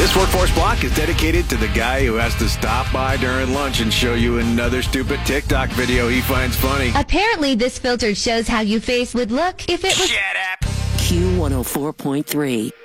This Workforce Block is dedicated to the guy who has to stop by during lunch and show you another stupid TikTok video he finds funny. Apparently, this filter shows how your face would look if it was... Shut up! Q104.3.